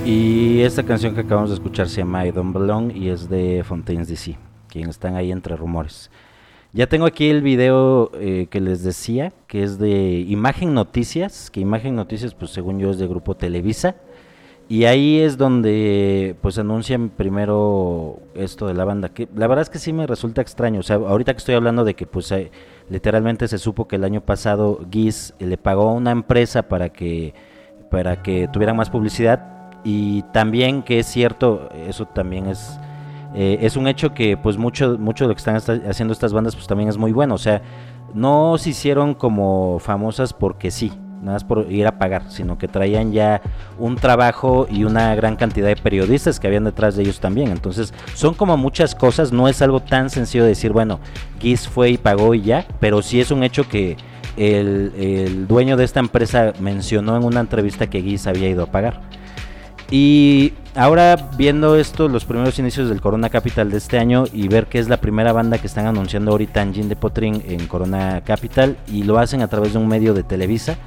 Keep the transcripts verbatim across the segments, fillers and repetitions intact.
Y esta canción que acabamos de escuchar se llama I Don't Belong y es de Fontaines D C, quienes están ahí entre rumores. Ya tengo aquí el video eh, que les decía, que es de Imagen Noticias, que Imagen Noticias, pues según yo es de Grupo Televisa, y ahí es donde pues anuncian primero esto de la banda, que la verdad es que sí me resulta extraño. O sea, ahorita que estoy hablando de que pues eh, literalmente se supo que el año pasado Giz le pagó a una empresa para que, para que tuvieran más publicidad, y también que es cierto, eso también es... Eh, es un hecho que pues mucho, mucho de lo que están esta- haciendo estas bandas pues también es muy bueno. O sea, no se hicieron como famosas porque sí, nada más por ir a pagar, sino que traían ya un trabajo y una gran cantidad de periodistas que habían detrás de ellos también. Entonces son como muchas cosas, no es algo tan sencillo de decir, bueno, Giz fue y pagó y ya, pero sí es un hecho que el, el dueño de esta empresa mencionó en una entrevista que Giz había ido a pagar. Y ahora viendo esto, los primeros inicios del Corona Capital de este año, y ver que es la primera banda que están anunciando ahorita Engine de Potrin en Corona Capital, y lo hacen a través de un medio de Televisa,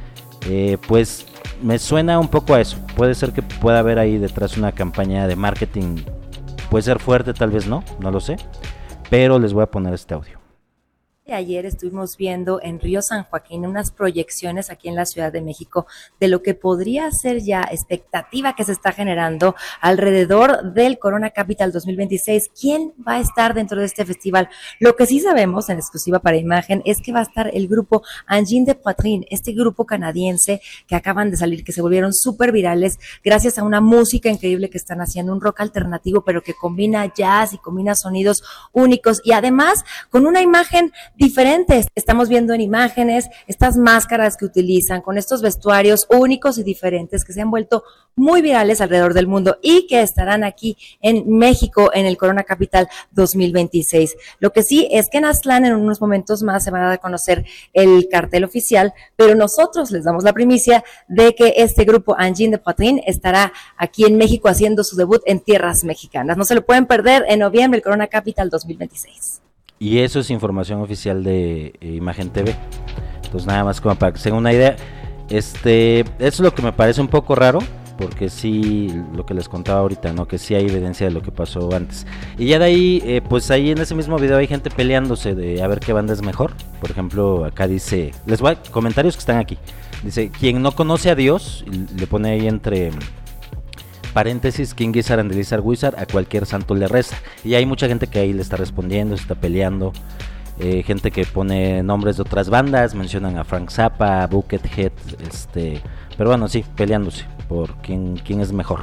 eh, pues me suena un poco a eso. Puede ser que pueda haber ahí detrás una campaña de marketing, puede ser fuerte, tal vez no, no lo sé, pero les voy a poner este audio. Ayer estuvimos viendo en Río San Joaquín unas proyecciones aquí en la Ciudad de México de lo que podría ser ya expectativa que se está generando alrededor del Corona Capital dos mil veintiséis. ¿Quién va a estar dentro de este festival? Lo que sí sabemos en exclusiva para Imagen es que va a estar el grupo Engine de Poitrine, este grupo canadiense que acaban de salir, que se volvieron súper virales gracias a una música increíble que están haciendo, un rock alternativo pero que combina jazz y combina sonidos únicos, y además con una imagen diferentes. Estamos viendo en imágenes estas máscaras que utilizan con estos vestuarios únicos y diferentes que se han vuelto muy virales alrededor del mundo y que estarán aquí en México en el Corona Capital dos mil veintiséis. Lo que sí es que en Aztlán en unos momentos más se van a dar a conocer el cartel oficial, pero nosotros les damos la primicia de que este grupo Engine de Poitrine estará aquí en México haciendo su debut en tierras mexicanas. No se lo pueden perder en noviembre, el Corona Capital dos mil veintiséis. Y eso es información oficial de eh, Imagen T V. Entonces nada más como para que se den una idea. Este, eso es lo que me parece un poco raro, porque sí, lo que les contaba ahorita, ¿no? Que sí hay evidencia de lo que pasó antes. Y ya de ahí, eh, pues ahí en ese mismo video hay gente peleándose de a ver qué banda es mejor. Por ejemplo, acá dice, les voy a comentarios que están aquí. Dice, quien no conoce a Dios, le pone ahí entre paréntesis, King Gizzard and the Lizard Wizard, a cualquier santo le reza. Y hay mucha gente que ahí le está respondiendo, se está peleando. Eh, gente que pone nombres de otras bandas, mencionan a Frank Zappa, a Buckethead, este, pero bueno, sí, peleándose por quién, quién es mejor.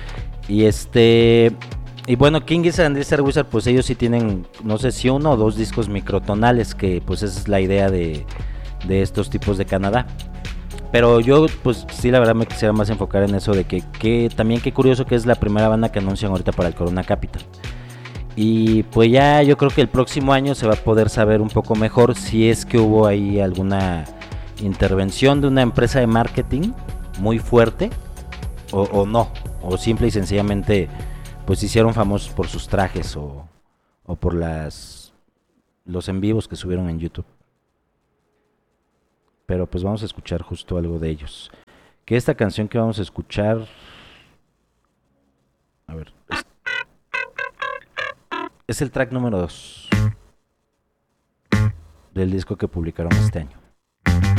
Y este, y bueno, King Gizzard and the Lizard Wizard, pues ellos sí tienen, no sé si uno o dos discos microtonales, que pues esa es la idea de, de estos tipos de Canadá. Pero yo, pues sí, la verdad me quisiera más enfocar en eso de que, que también qué curioso que es la primera banda que anuncian ahorita para el Corona Capital. Y pues ya yo creo que el próximo año se va a poder saber un poco mejor si es que hubo ahí alguna intervención de una empresa de marketing muy fuerte o, o no, o simple y sencillamente pues se hicieron famosos por sus trajes o, o por las los en vivos que subieron en YouTube. Pero pues vamos a escuchar justo algo de ellos. Que esta canción que vamos a escuchar, a ver, es, es el track número dos del disco que publicaron este año.